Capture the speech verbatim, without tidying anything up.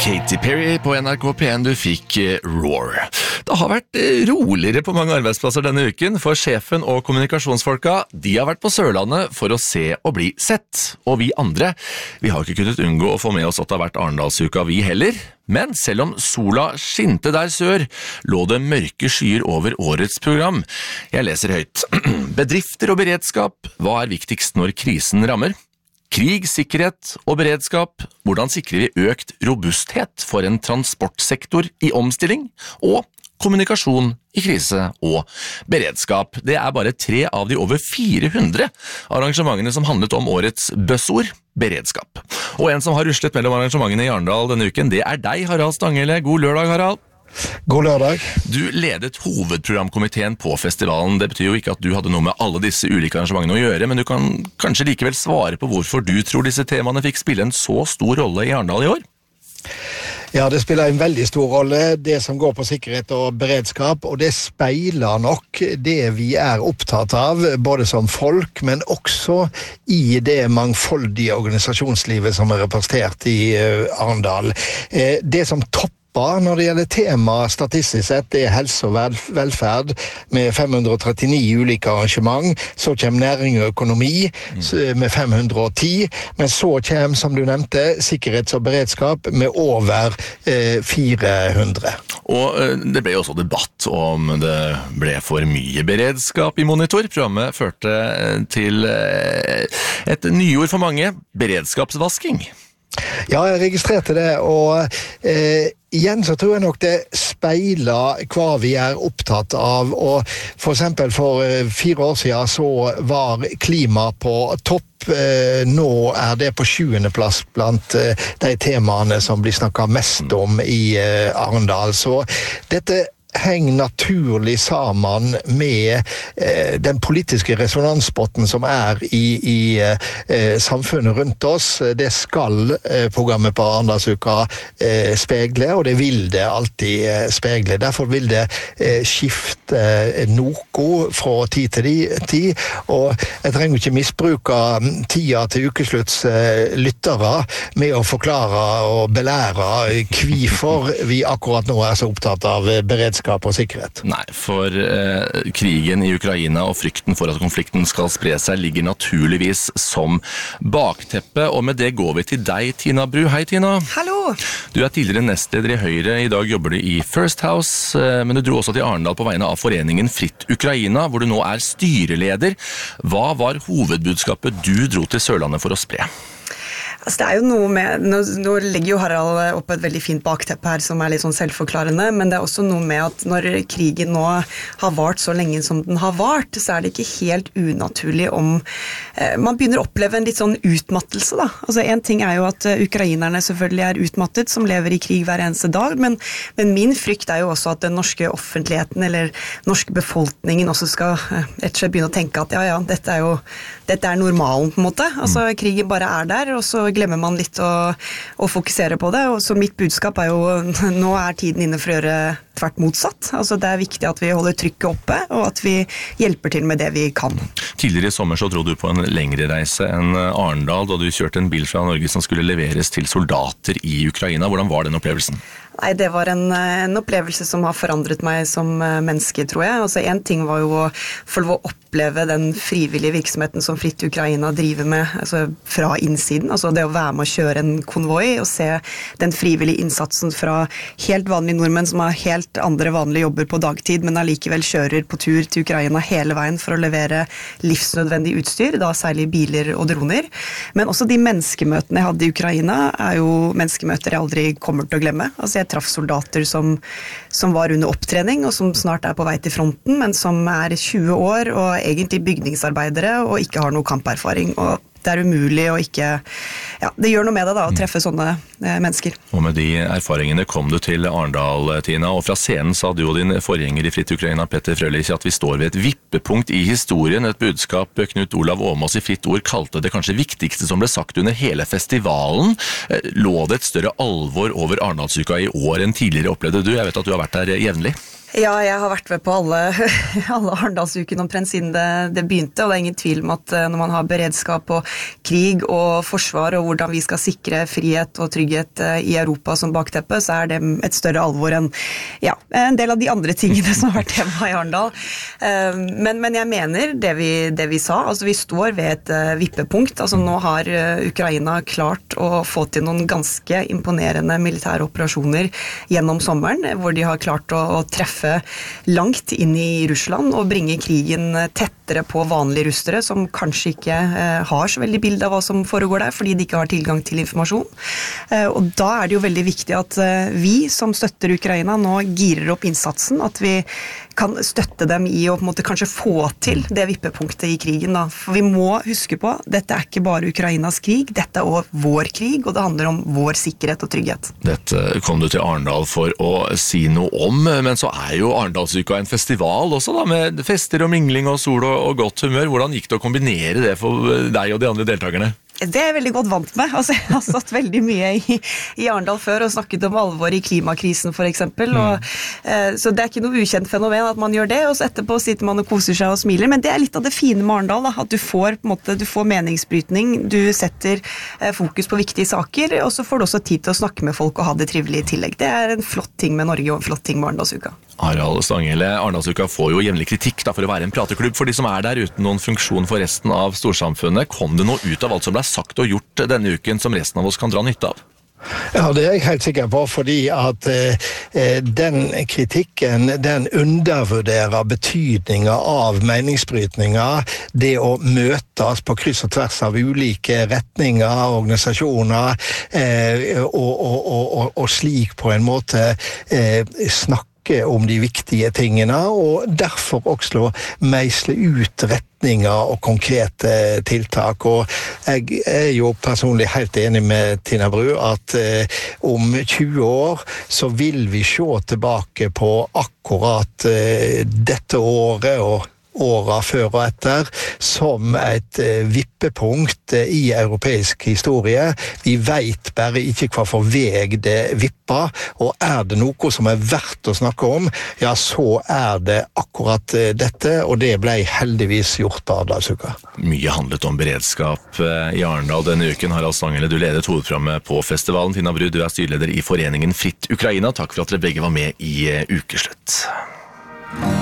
Katy Perry på N R K P en, du fikk Roar. Det har vært roligere på mange arbeidsplasser denne uken, for sjefen og kommunikasjonsfolka, de har vært på Sørlandet for å se og bli sett. Og vi andre, vi har ikke kunnet unngå å få med oss at det har vært Arendalsuka vi heller. Men selv om sola skinte der sør, lå det mørke skyer over årets program. Jeg leser høyt. Bedrifter og beredskap, hva er viktigst når krisen rammer? Krig, sikkerhet og beredskap, hvordan sikrer vi økt robusthet for en transportsektor i omstilling, og kommunikasjon i krise og beredskap. Det er bare tre av de over fire hundre arrangementene som handlet om årets buzzord, beredskap. Og en som har ruslet mellom arrangementene i Arendal denne uken, det er deg, Harald Stanghelle. God lørdag, Harald. God lørdag. Du ledet hovedprogramkomiteen på festivalen. Det betyr jo ikke at du hadde noe med alle disse ulike arrangementene å gjøre, men du kan kanskje likevel svare på hvorfor du tror disse temaene fikk spille en så stor rolle i Arendal i år? Ja, det spiller en veldig stor rolle, det som går på sikkerhet og beredskap, og det speiler nok det vi er opptatt av, både som folk, men også i det mangfoldige organisasjonslivet som er representert i Arendal. Det som topper når det gjelder tema statistisk sett, det er helse og velferd med fem hundre og trettini ulike arrangement. Så kommer næring og økonomi med fem hundre og ti, men så kommer, som du nevnte, sikkerhets- og beredskap med over eh, fire hundre. Og det ble jo også debatt om det ble for mye beredskap i Monitor. Programmet førte til et nyord for mange, beredskapsvasking. Ja, jeg registrerte det, og eh, igjen så tror jeg nok det speiler hva vi er opptatt av, og for eksempel for eh, fire år siden så var klima på topp. Eh, nå er det på sjuende plass blant eh, de temaene som blir snakket mest om i eh, Arendal, så dette henger naturlig sammen med eh, den politiske resonansbotten som er i, i eh, samfunnet rundt oss. Det skal eh, programmet på Arendalsuka eh, spegle, og det vil det alltid eh, spegle. Derfor vil det eh, skifte eh, noe fra tid til tid, og jeg trenger ikke misbruke tida til ukeslutts eh, lyttere med å forklare og belære hvorfor vi akkurat nå er så opptatt av beredskap og sikkerhet. Nei, for eh, krigen i Ukraina og frykten for at konflikten skal spre seg ligger naturligvis som bakteppe, og med det går vi til deg, Tina Bru. Hei, Tina. Hallo. Du er tidligere nestleder i Høyre, i dag jobber du i First House, eh, men du dro også til Arendal på vegne av foreningen Fritt Ukraina, hvor du nå er styreleder. Hva var hovedbudskapet du dro til Sørlandet for å spre? Altså det er jo noe med, nå, nå legger jo Harald opp et veldig fint bakteppe her som er litt sånn selvforklarende, men det er også noe med at når krigen nå har vart så lenge som den har vart, så er det ikke helt unaturlig om eh, man begynner å oppleve en litt sånn utmattelse da. Altså en ting er jo at uh, ukrainerne selvfølgelig er utmattet, som lever i krig hver eneste dag, men, men min frykt er jo også at den norske offentligheten eller norske befolkningen også skal uh, rett og slett begynne å tenke at ja, ja, dette er jo dette er normalen på en måte. Altså krigen bare er der, og så glemmer man litt å, å fokusere på det, og så mitt budskap er jo nå er tiden inne for å gjøre tvert motsatt. Altså det er viktig at vi holder trykket oppe, og at vi hjelper til med det vi kan. Tidligere i sommer så dro du på en lengre reise enn Arendal, da du kjørte en bil fra Norge som skulle leveres til soldater i Ukraina. Hvordan var den opplevelsen? Nei, det var en, en opplevelse som har forandret meg som menneske, tror jeg. Altså en ting var jo å få lov å oppleve den frivillige virksomheten som Fritt Ukraina driver med, altså fra innsiden, altså det å være med å kjøre en konvoi og se den frivillige innsatsen fra helt vanlige nordmenn som har helt andre vanlige jobber på dagtid, men allikevel kjører på tur til Ukraina hele veien for å levere livsnødvendig utstyr, da særlig biler og droner. Men også de menneskemøtene jeg hadde i Ukraina er jo menneskemøter jeg aldri kommer til å glemme. Altså jeg traff soldater som, som var under opptrening, og som snart er på vei til fronten, men som er tjue år og egentlig bygningsarbeidere og ikke har noe kamperfaring, og det er umulig å ikke, ja, det gjør noe med det da, å treffe sånne eh, mennesker. Og med de erfaringene kom du til Arendal, Tina, og fra scenen sa du og din forgjenger i Fritt Ukraina, Petter Frølich, at vi står ved et vippepunkt i historien, et budskap Knut Olav Åmås i Fritt Ord kalte det kanskje viktigste som ble sagt under hele festivalen. Lå det et større alvor over Arendalsuka i år enn tidligere, opplevde du? Jeg vet at du har vært der jevnlig. Ja, jeg har vært med på alle, alle Arendalsuken omtrent siden det, det begynte, og det er ingen tvil om at når man har beredskap og krig og forsvar og hvordan vi skal sikre frihet og trygghet i Europa som bakteppe, så er det et større alvor enn ja, en del av de andre tingene som har vært tema i Arendal. Men, men jeg mener det vi, det vi sa, altså vi står ved et vippepunkt, altså nå har Ukraina klart å få til noen ganske imponerende militære operasjoner gjennom sommeren, hvor de har klart å, å treffe langt inn i Russland og bringe krigen tettere på vanlige russere som kanskje ikke eh, har så veldig bilde av hva som foregår der, fordi de ikke har tilgang til informasjon. Eh, og da er det jo veldig viktig at eh, vi som støtter Ukraina nå girer opp innsatsen, at vi kan støtte dem i å på en måte kanskje få til det vippepunktet i krigen. Da. For vi må huske på, dette er ikke bare Ukrainas krig, dette er også vår krig, og det handler om vår sikkerhet og trygghet. Dette kom du til Arendal for å si noe om, men så er jo Arendalsuka en festival også da, med fester og mingling og sol og, og godt humør. Hvordan gikk det å kombinere det for deg og de andre deltakerne? Det er jeg veldig godt vant med. Altså, jeg har stått veldig mye i, i Arendal før og snakket om alvor i klimakrisen for eksempel. Mm. Og, eh, så det er ikke noe ukjent fenomen at man gjør det, og så etterpå sitter man og koser seg og smiler. Men det er litt av det fine med Arendal, da, at du får, på en måte, du får meningsbrytning, du setter eh, fokus på viktige saker, og så får du også tid til å snakke med folk og ha det trivelig i tillegg. Det er en flott ting med Norge og en flott ting med Arendalsuka. Harald Stanghelle, Arendalsuka får jo jevnlig kritikk da, for å være en prateklubb for de som er der uten noen funksjon for resten av storsamfunnet. Kom det noe ut av alt som ble sagt og gjort denne uken som resten av oss kan dra nytte av? Ja, det er jeg helt sikker på, fordi at eh, den kritikken, den undervurderer betydningen av meningsbrytninger, det å møtes på kryss og tvers av ulike retninger, organisasjoner, eh, og, og, og, og, og slik på en måte eh, snakke om de viktige tingene, og derfor også meisle ut retninger og konkrete tiltak. Og jeg er jo personlig helt enig med Tina Bru at eh, om tjue år så vil vi se tilbake på akkurat eh, dette året og åra før og etter som et eh, vippepunkt eh, i europeisk historie. Vi vet bare ikke hva for veg det vipper, og er det noe som er verdt å snakke om, ja, så er det akkurat eh, dette, og det ble heldigvis gjort av Arendalsuka. Mye handlet om beredskap i Arendal denne uken. Harald Stanghelle, du ledet hovedprogrammet på festivalen. Tina Bru, du er styreleder i foreningen Fritt Ukraina. Takk for at dere begge var med i Ukeslutt.